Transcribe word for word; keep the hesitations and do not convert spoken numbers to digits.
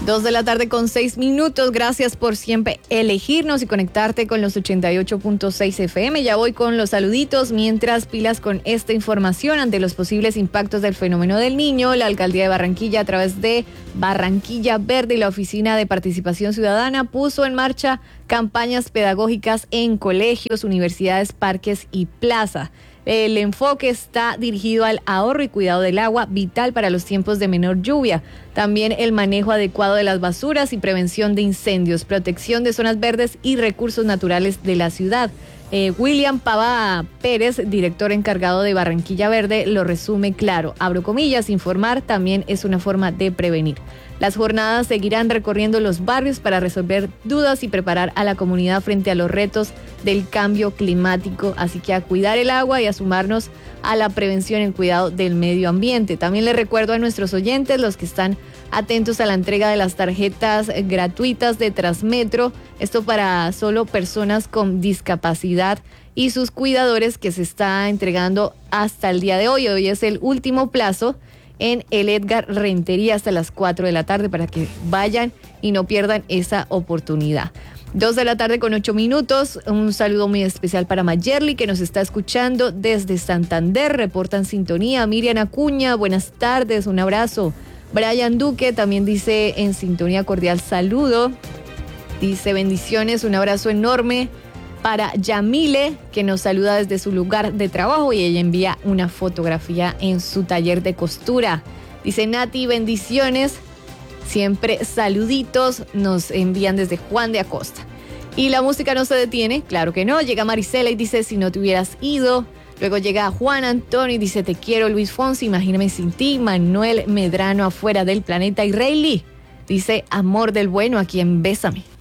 Dos de la tarde con seis minutos. Gracias por siempre elegirnos y conectarte con los ochenta y ocho punto seis F M. Ya voy con los saluditos. Mientras, pilas con esta información ante los posibles impactos del fenómeno del Niño. La Alcaldía de Barranquilla, a través de Barranquilla Verde y la Oficina de Participación Ciudadana, puso en marcha campañas pedagógicas en colegios, universidades, parques y plaza. El enfoque está dirigido al ahorro y cuidado del agua, vital para los tiempos de menor lluvia. También el manejo adecuado de las basuras y prevención de incendios, protección de zonas verdes y recursos naturales de la ciudad. Eh, William Pava Pérez, director encargado de Barranquilla Verde, lo resume claro. Abro comillas, informar también es una forma de prevenir. Las jornadas seguirán recorriendo los barrios para resolver dudas y preparar a la comunidad frente a los retos del cambio climático. Así que a cuidar el agua y a sumarnos a la prevención y el cuidado del medio ambiente. También les recuerdo a nuestros oyentes, los que están atentos a la entrega de las tarjetas gratuitas de Transmetro. Esto para solo personas con discapacidad y sus cuidadores, que se está entregando hasta el día de hoy. Hoy es el último plazo en el Edgar Rentería hasta las cuatro de la tarde para que vayan y no pierdan esa oportunidad. Dos de la tarde con ocho minutos. Un saludo muy especial para Mayerly, que nos está escuchando desde Santander. Reporta en sintonía. Miriam Acuña, buenas tardes, un abrazo. Brian Duque también dice en sintonía, cordial saludo. Dice bendiciones, un abrazo enorme para Yamile, que nos saluda desde su lugar de trabajo y ella envía una fotografía en su taller de costura. Dice Nati, bendiciones, siempre saluditos, nos envían desde Juan de Acosta. Y la música no se detiene, claro que no. Llega Marisela y dice, si no te hubieras ido. Luego llega Juan Antonio y dice, te quiero, Luis Fonsi, imagíname sin ti. Manuel Medrano, afuera del planeta. Y Rayleigh dice, amor del bueno, a quien bésame.